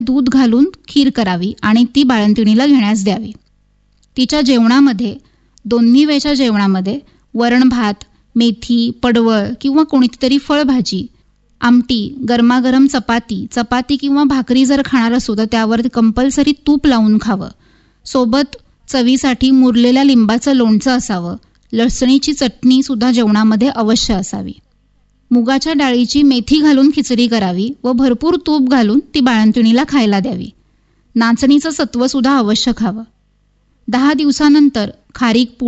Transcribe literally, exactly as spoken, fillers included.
दूध घालून खीर करावी आणि ती बाळंतिणीला घेण्यास द्यावी. तिच्या जेवणामध्ये, दोन्ही वेळच्या जेवणामध्ये वरण भात, मेथी, पडवळ किंवा कोणतीतरी फळभाजी, आमटी, गरमागरम चपाती चपाती किंवा भाकरी जर खाणार असू तर त्यावर कंपल्सरी तूप लावून खावं. सोबत चवीसाठी मुरलेल्या लिंबाचं लोणचं असावं. लसणीची चटणी सुद्धा जेवणामध्ये अवश्य असावी. मुगाच्या डाळीची मेथी घालून खिचडी करावी व भरपूर तूप घालून ती बाळंतिणीला खायला द्यावी. नाचणीचं सत्व सुद्धा अवश्य खावं. दहा दिवसानंतर खारीक